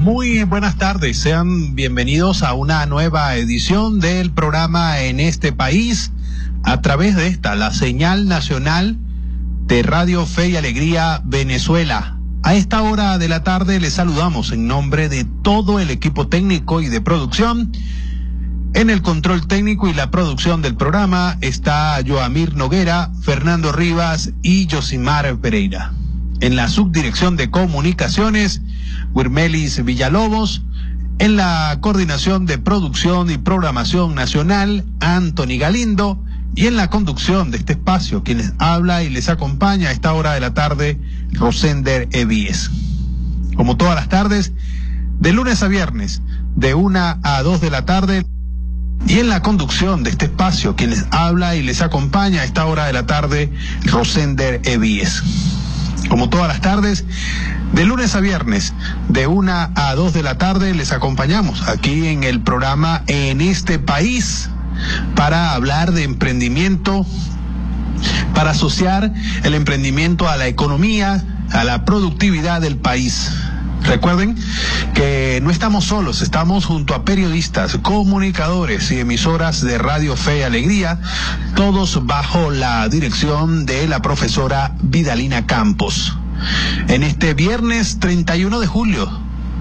Muy buenas tardes, sean bienvenidos a una nueva edición del programa En este País, a través de la señal nacional de Radio Fe y Alegría Venezuela. A esta hora de la tarde les saludamos en nombre de todo el equipo técnico y de producción. En el control técnico y la producción del programa está Joamir Noguera, Fernando Rivas y Yosimar Pereira. En la subdirección de comunicaciones, Wirmelis Villalobos. En la coordinación de producción y programación nacional, Anthony Galindo. Y en la conducción de este espacio, quien les habla y les acompaña a esta hora de la tarde, Rosender Evíes. Como todas las tardes, de lunes a viernes, de 1 a 2 de la tarde. Y en la conducción de este espacio, quien les habla y les acompaña a esta hora de la tarde, Rosender Evíes. Como todas las tardes, de lunes a viernes, de 1 a 2 de la tarde, les acompañamos aquí en el programa En este País para hablar de emprendimiento, para asociar el emprendimiento a la economía, a la productividad del país. Recuerden que no estamos solos, estamos junto a periodistas, comunicadores y emisoras de Radio Fe y Alegría, todos bajo la dirección de la profesora Vidalina Campos. En este viernes 31 de julio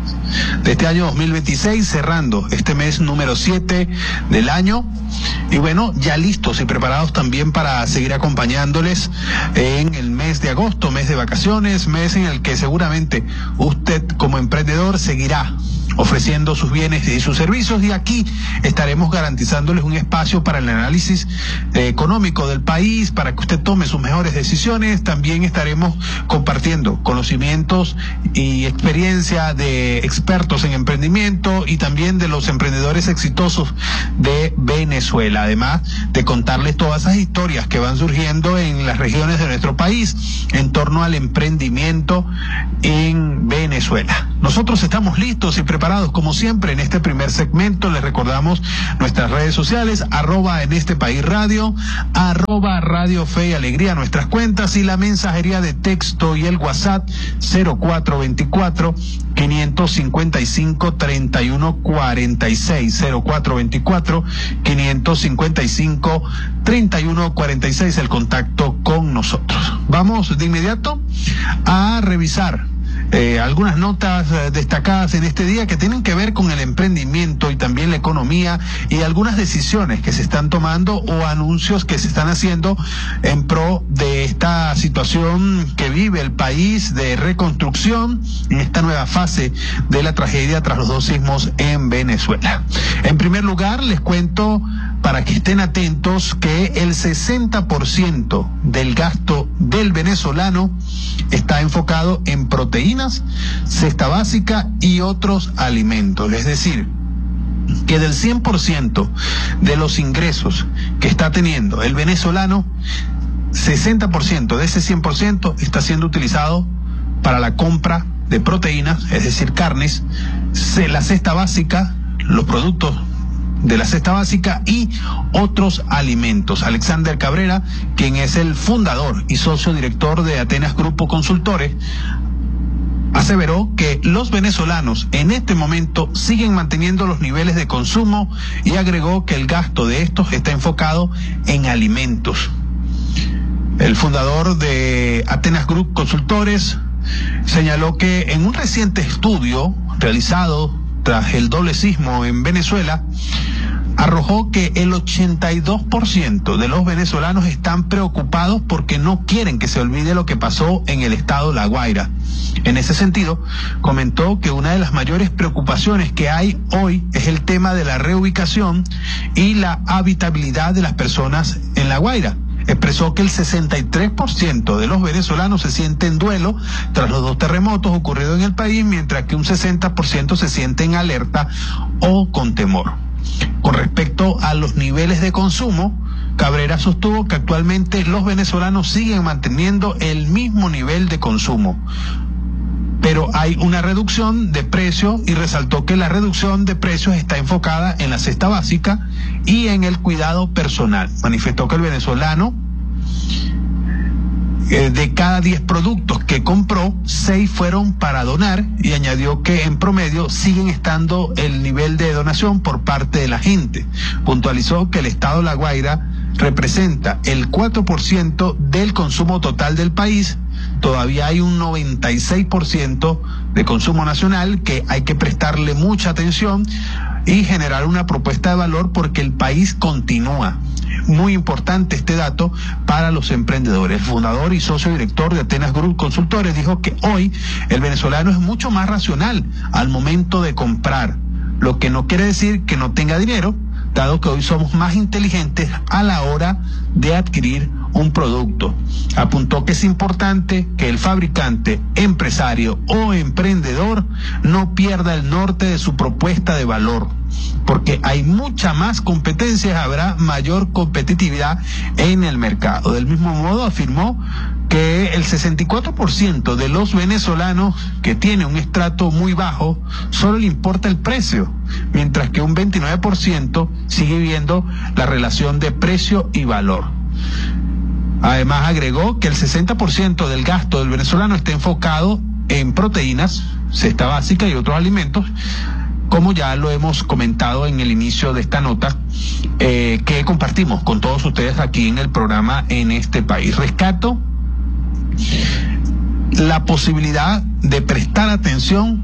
de este año 2026, cerrando este mes número 7 del año, y bueno, ya listos y preparados también para seguir acompañándoles en el mes de agosto, mes de vacaciones, mes en el que seguramente usted como emprendedor seguirá ofreciendo sus bienes y sus servicios, y aquí estaremos garantizándoles un espacio para el análisis económico del país, para que usted tome sus mejores decisiones. También estaremos compartiendo conocimientos y experiencia de expertos en emprendimiento y también de los emprendedores exitosos de Venezuela, además de contarles todas esas historias que van surgiendo en las regiones de nuestro país en torno al emprendimiento en Venezuela. Nosotros estamos listos y preparados como siempre en este primer segmento. Les recordamos nuestras redes sociales, @En este País Radio, @Radio Fe y Alegría, nuestras cuentas, y la mensajería de texto y el WhatsApp 0424-555-3146, 0424-555-3146, el contacto con nosotros. Vamos de inmediato a revisar algunas notas destacadas en este día que tienen que ver con el emprendimiento y también la economía, y algunas decisiones que se están tomando o anuncios que se están haciendo en pro de esta situación que vive el país de reconstrucción en esta nueva fase de la tragedia tras los 2 sismos en Venezuela. En primer lugar, les cuento, para que estén atentos, que el 60% del gasto del venezolano está enfocado en proteínas, cesta básica y otros alimentos. Es decir, que del 100% de los ingresos que está teniendo el venezolano, 60% de ese 100% está siendo utilizado para la compra de proteínas, es decir, carnes, la cesta básica, los productos de la cesta básica y otros alimentos. Alexander Cabrera, quien es el fundador y socio director de Atenas Grupo Consultores, aseveró que los venezolanos en este momento siguen manteniendo los niveles de consumo, y agregó que el gasto de estos está enfocado en alimentos. El fundador de Atenas Group Consultores señaló que en un reciente estudio realizado tras el doble sismo en Venezuela, arrojó que el 82% de los venezolanos están preocupados porque no quieren que se olvide lo que pasó en el estado La Guaira. En ese sentido, comentó que una de las mayores preocupaciones que hay hoy es el tema de la reubicación y la habitabilidad de las personas en La Guaira. Expresó que el 63% de los venezolanos se siente en duelo tras los 2 terremotos ocurridos en el país, mientras que un 60% se siente en alerta o con temor. Con respecto a los niveles de consumo, Cabrera sostuvo que actualmente los venezolanos siguen manteniendo el mismo nivel de consumo, pero hay una reducción de precios, y resaltó que la reducción de precios está enfocada en la cesta básica y en el cuidado personal. Manifestó que el venezolano De cada 10 productos que compró, 6 fueron para donar, y añadió que en promedio siguen estando el nivel de donación por parte de la gente. Puntualizó que el estado La Guaira representa el 4% del consumo total del país. Todavía hay un 96% de consumo nacional que hay que prestarle mucha atención y generar una propuesta de valor, porque el país continúa. Muy importante este dato para los emprendedores. El fundador y socio director de Atenas Group Consultores dijo que hoy el venezolano es mucho más racional al momento de comprar, lo que no quiere decir que no tenga dinero, dado que hoy somos más inteligentes a la hora de adquirir un producto. Apuntó que es importante que el fabricante, empresario o emprendedor no pierda el norte de su propuesta de valor, porque hay mucha más competencia, habrá mayor competitividad en el mercado. Del mismo modo, afirmó que el 64% de los venezolanos que tiene un estrato muy bajo solo le importa el precio, mientras que un 29% sigue viendo la relación de precio y valor. Además, agregó que el 60% del gasto del venezolano está enfocado en proteínas, cesta básica y otros alimentos, como ya lo hemos comentado en el inicio de esta nota, que compartimos con todos ustedes aquí en el programa En este País. Rescato la posibilidad de prestar atención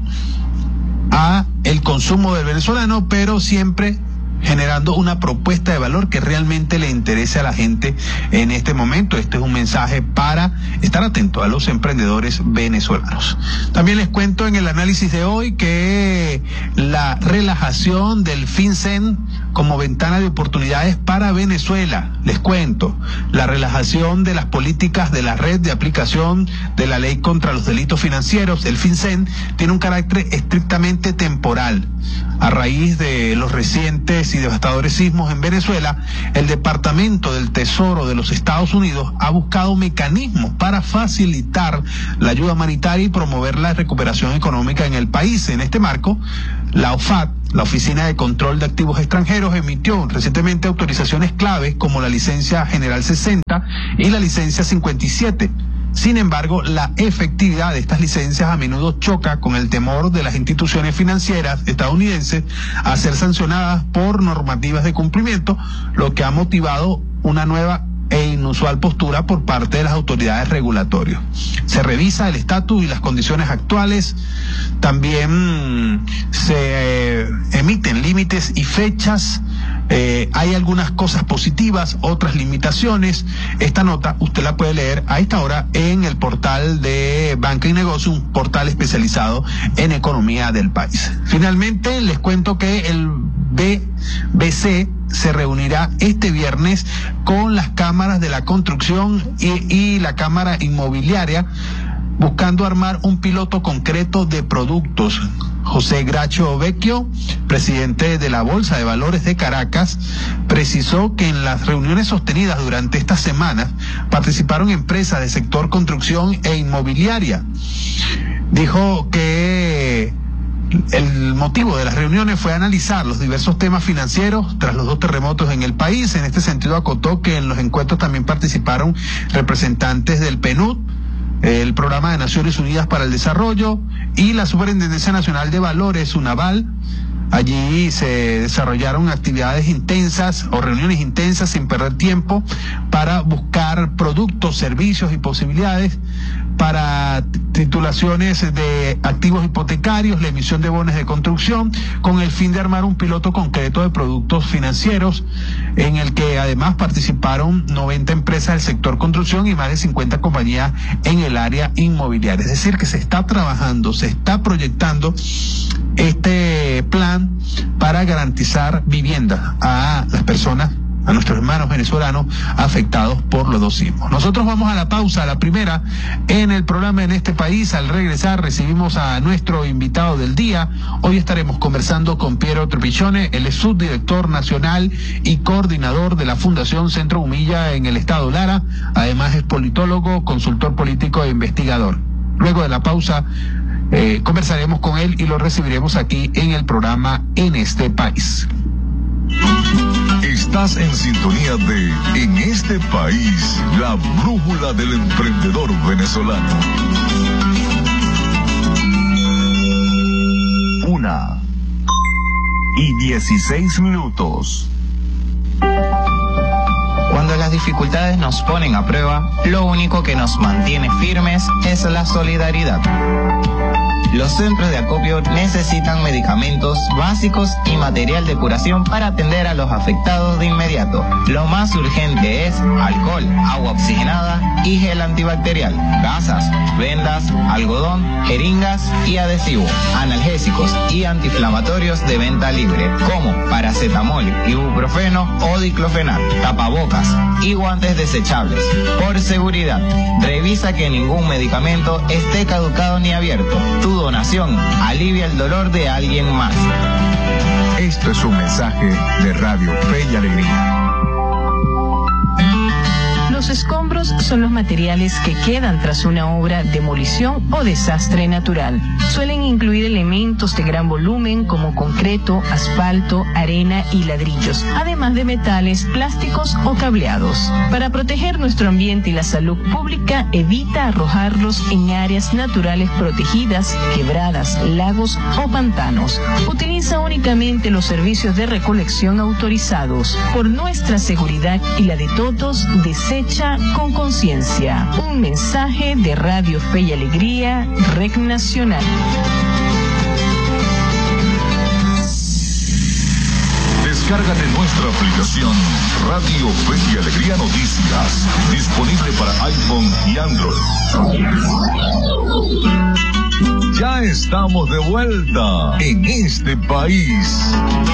a el consumo del venezolano, pero siempre generando una propuesta de valor que realmente le interese a la gente en este momento. Este es un mensaje para estar atento a los emprendedores venezolanos. También les cuento en el análisis de hoy que la relajación del FinCEN como ventana de oportunidades para Venezuela. Les cuento, la relajación de las políticas de la red de aplicación de la ley contra los delitos financieros, el FinCEN, tiene un carácter estrictamente temporal. A raíz de los recientes y devastadores sismos en Venezuela, el Departamento del Tesoro de los Estados Unidos ha buscado mecanismos para facilitar la ayuda humanitaria y promover la recuperación económica en el país. En este marco, la OFAC, la Oficina de Control de Activos Extranjeros, emitió recientemente autorizaciones claves como la licencia General 60 y la licencia 57. Sin embargo, la efectividad de estas licencias a menudo choca con el temor de las instituciones financieras estadounidenses a ser sancionadas por normativas de cumplimiento, lo que ha motivado una nueva e inusual postura por parte de las autoridades regulatorias. Se revisa el estatus y las condiciones actuales, también se emiten límites y fechas. Hay algunas cosas positivas, otras limitaciones. Esta nota usted la puede leer a esta hora en el portal de Banca y Negocio, un portal especializado en economía del país. Finalmente, les cuento que el BBC se reunirá este viernes con las cámaras de la construcción y la cámara inmobiliaria, buscando armar un piloto concreto de productos. José Gracho Vecchio, presidente de la Bolsa de Valores de Caracas, precisó que en las reuniones sostenidas durante esta semana participaron empresas del sector construcción e inmobiliaria. Dijo que el motivo de las reuniones fue analizar los diversos temas financieros tras los 2 terremotos en el país. En este sentido, acotó que en los encuentros también participaron representantes del PNUD, el Programa de Naciones Unidas para el Desarrollo y la Superintendencia Nacional de Valores, UNAVAL. Allí se desarrollaron actividades intensas o reuniones intensas sin perder tiempo para buscar productos, servicios y posibilidades para titulaciones de activos hipotecarios, la emisión de bonos de construcción, con el fin de armar un piloto concreto de productos financieros en el que además participaron 90 empresas del sector construcción y más de 50 compañías en el área inmobiliaria. Es decir, que se está trabajando, se está proyectando este plan para garantizar vivienda a las personas, a nuestros hermanos venezolanos afectados por los 2 sismos. Nosotros vamos a la pausa, a la primera, en el programa En este País. Al regresar recibimos a nuestro invitado del día. Hoy estaremos conversando con Piero Trepigione, él es subdirector nacional y coordinador de la Fundación Centro Humilla en el estado Lara. Además es politólogo, consultor político e investigador. Luego de la pausa conversaremos con él y lo recibiremos aquí en el programa En este País. Estás en sintonía de En este país, la brújula del emprendedor venezolano. 1:16. Cuando las dificultades nos ponen a prueba, lo único que nos mantiene firmes es la solidaridad. Los centros de acopio necesitan medicamentos básicos y material de curación para atender a los afectados de inmediato. Lo más urgente es alcohol, agua oxigenada y gel antibacterial, gasas, vendas, algodón, jeringas y adhesivo, analgésicos y antiinflamatorios de venta libre, como paracetamol, ibuprofeno o diclofenac, tapabocas y guantes desechables. Por seguridad, revisa que ningún medicamento esté caducado ni abierto. Tu donación alivia el dolor de alguien más. Esto es un mensaje de Radio Fe y Alegría. Los escombros son los materiales que quedan tras una obra, demolición o desastre natural. Suelen incluir elementos de gran volumen como concreto, asfalto, arena y ladrillos, además de metales, plásticos o cableados. Para proteger nuestro ambiente y la salud pública, evita arrojarlos en áreas naturales protegidas, quebradas, lagos o pantanos. Utiliza únicamente los servicios de recolección autorizados. Por nuestra seguridad y la de todos, desecha con conciencia. Un mensaje de Radio Fe y Alegría, Red Nacional. Descárgate nuestra aplicación Radio Fe y Alegría Noticias, disponible para iPhone y Android. Ya estamos de vuelta en este país.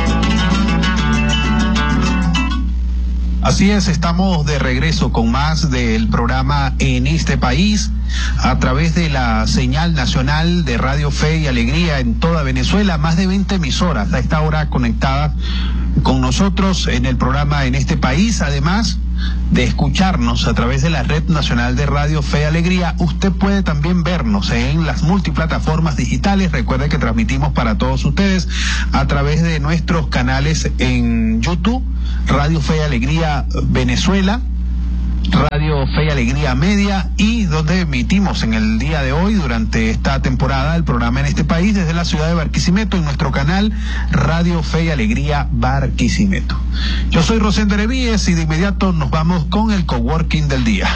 Así es, estamos de regreso con más del programa En este país a través de la señal nacional de Radio Fe y Alegría en toda Venezuela. Más de 20 emisoras a esta hora conectadas con nosotros en el programa En este país. Además de escucharnos a través de la Red Nacional de Radio Fe y Alegría, usted puede también vernos en las multiplataformas digitales. Recuerde que transmitimos para todos ustedes a través de nuestros canales en YouTube, Radio Fe y Alegría Venezuela, Radio Fe y Alegría Media, y donde emitimos en el día de hoy, durante esta temporada, el programa En este país desde la ciudad de Barquisimeto, en nuestro canal Radio Fe y Alegría Barquisimeto. Yo soy Rosendo Erevíes y de inmediato nos vamos con el coworking del día.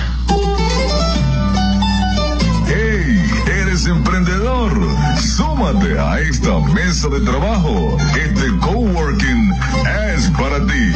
¡Hey! ¿Eres emprendedor? Súmate a esta mesa de trabajo. Este coworking es para ti.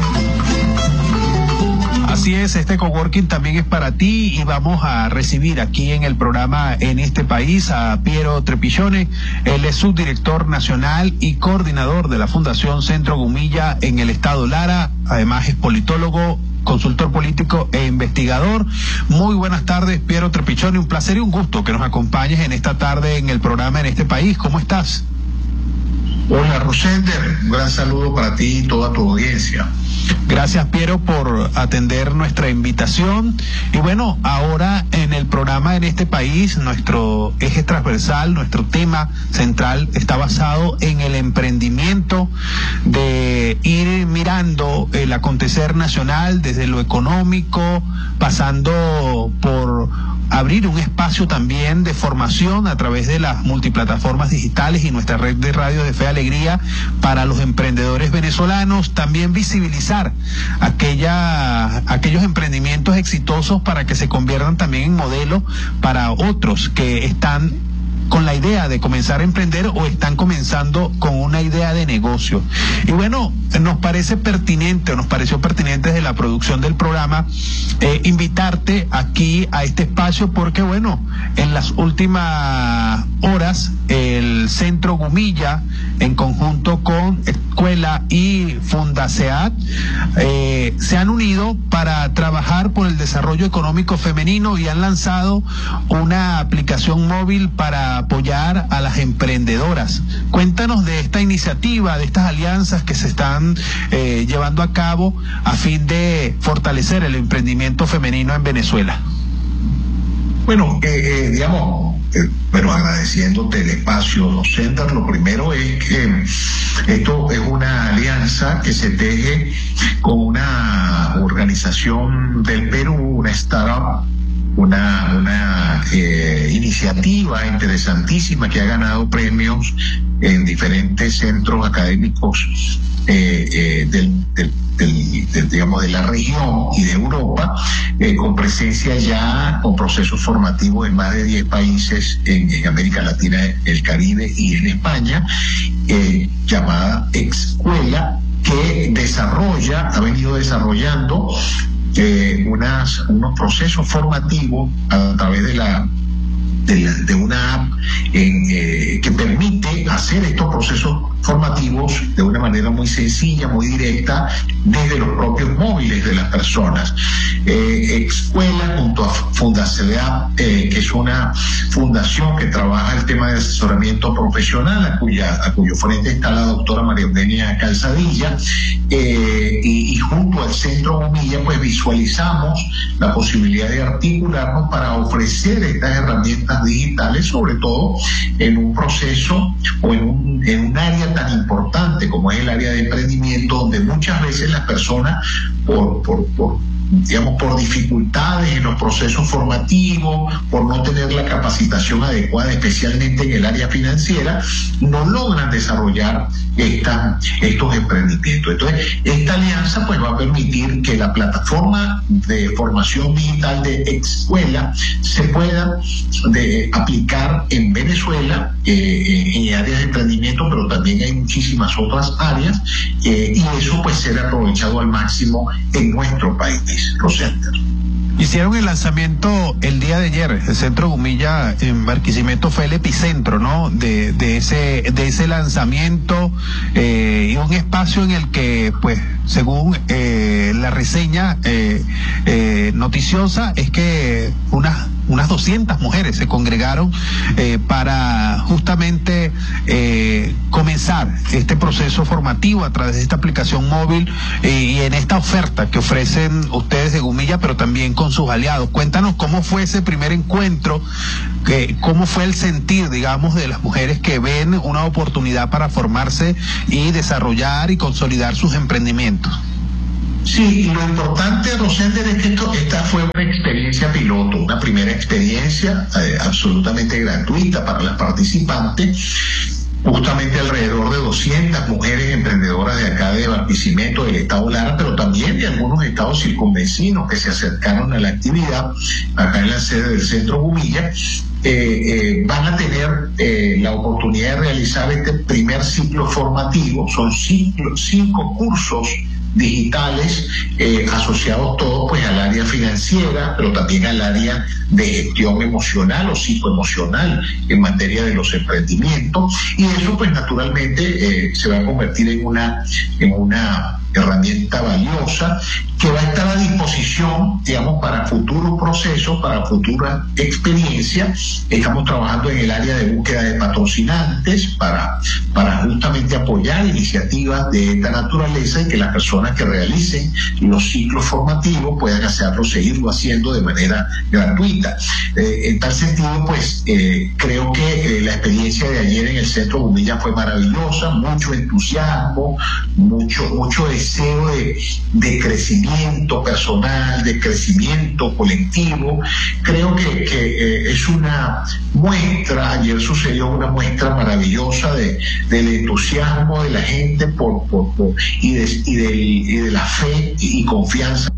Así es, este coworking también es para ti y vamos a recibir aquí en el programa En este país a Piero Trepillone. Él es subdirector nacional y coordinador de la Fundación Centro Gumilla en el estado Lara. Además es politólogo, consultor político e investigador. Muy buenas tardes, Piero Trepillone. Un placer y un gusto que nos acompañes en esta tarde en el programa En este país. ¿Cómo estás? Hola, Rosender. Un gran saludo para ti y toda tu audiencia. Gracias, Piero, por atender nuestra invitación. Y bueno, ahora en el programa En este país, nuestro eje transversal, nuestro tema central está basado en el emprendimiento, de ir mirando el acontecer nacional desde lo económico, pasando por abrir un espacio también de formación a través de las multiplataformas digitales y nuestra red de radio de Fe y Alegría para los emprendedores venezolanos, también visibilizar aquellos emprendimientos exitosos para que se conviertan también en modelo para otros que están con la idea de comenzar a emprender o están comenzando con una idea de negocio. Y bueno, nos pareció pertinente desde la producción del programa invitarte aquí a este espacio porque bueno, en las últimas horas el Centro Gumilla en conjunto con Escuela y Fundaseat se han unido para trabajar por el desarrollo económico femenino y han lanzado una aplicación móvil para apoyar a las emprendedoras. Cuéntanos de esta iniciativa, de estas alianzas que se están llevando a cabo a fin de fortalecer el emprendimiento femenino en Venezuela. Bueno, pero agradeciéndote el espacio, Rosender, lo primero es que Esto es una alianza que se teje con una organización del Perú, una startup, una iniciativa interesantísima que ha ganado premios en diferentes centros académicos digamos, de la región y de Europa, con presencia ya, con procesos formativos en más de 10 países en América Latina, el Caribe y en España, llamada Excuela, que ha venido desarrollando unos procesos formativos a través de una app que permite hacer estos procesos formativos de una manera muy sencilla, muy directa, desde los propios móviles de las personas. Excuela junto a Fundacedap, que es una fundación que trabaja el tema de asesoramiento profesional, a cuyo frente está la doctora María Eugenia Calzadilla, y junto al Centro Gumilla, pues visualizamos la posibilidad de articularnos para ofrecer estas herramientas digitales, sobre todo en un proceso o en un área tan importante como es el área de emprendimiento, donde muchas veces las personas por dificultades en los procesos formativos, por no tener la capacitación adecuada, especialmente en el área financiera, no logran desarrollar estos emprendimientos. Entonces, esta alianza pues va a permitir que la plataforma de formación digital de Excuela se pueda aplicar en Venezuela, en áreas de emprendimiento, pero también hay muchísimas otras áreas, y eso pues ser aprovechado al máximo en nuestro país. Rosender. Hicieron el lanzamiento el día de ayer. El Centro Gumilla en Barquisimeto fue el epicentro, ¿no? de ese lanzamiento, y un espacio en el que, pues, según la reseña noticiosa, es que unas 200 mujeres se congregaron para justamente comenzar este proceso formativo a través de esta aplicación móvil y en esta oferta que ofrecen ustedes de Gumilla, pero también con sus aliados. Cuéntanos cómo fue ese primer encuentro, cómo fue el sentir, digamos, de las mujeres que ven una oportunidad para formarse y desarrollar y consolidar sus emprendimientos. Sí, y lo importante, Rosender, es que esta fue una experiencia piloto, una primera experiencia absolutamente gratuita para las participantes. Justamente alrededor de 200 mujeres emprendedoras de acá de Barquisimeto, del estado Lara, pero también de algunos estados circunvecinos que se acercaron a la actividad acá en la sede del Centro Gumilla, van a tener la oportunidad de realizar este primer ciclo formativo. Son 5 cursos digitales asociados todos pues al área financiera, pero también al área de gestión emocional o psicoemocional en materia de los emprendimientos, y eso pues naturalmente se va a convertir en una herramienta valiosa que va a estar a disposición, digamos, para futuros procesos, para futuras experiencias. Estamos trabajando en el área de búsqueda de patrocinantes para justamente apoyar iniciativas de esta naturaleza y que las personas que realicen los ciclos formativos puedan seguirlo haciendo de manera gratuita. En tal sentido, pues, creo que la experiencia de ayer en el Centro Gumilla fue maravillosa, mucho entusiasmo, mucho deseo de crecimiento personal, de crecimiento colectivo. Creo que es una muestra, ayer sucedió una muestra maravillosa del entusiasmo de la gente y de la fe y confianza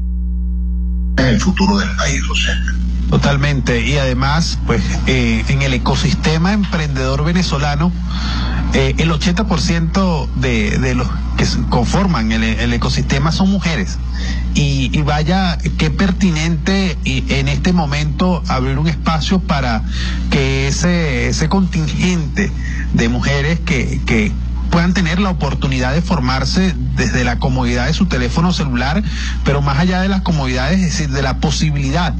en el futuro del país, Rosenda. Totalmente, y además, pues, en el ecosistema emprendedor venezolano, el 80% de los que conforman el ecosistema son mujeres. Y vaya, qué pertinente en este momento abrir un espacio para que ese contingente de mujeres que puedan tener la oportunidad de formarse desde la comodidad de su teléfono celular, pero más allá de las comodidades, es decir, de la posibilidad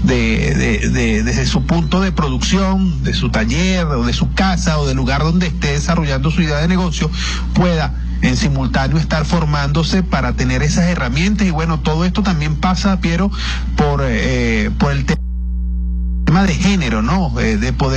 desde su punto de producción, de su taller o de su casa o del lugar donde esté desarrollando su idea de negocio, pueda en simultáneo estar formándose para tener esas herramientas. Y bueno, todo esto también pasa, Piero, por el tema de género, ¿no? De poder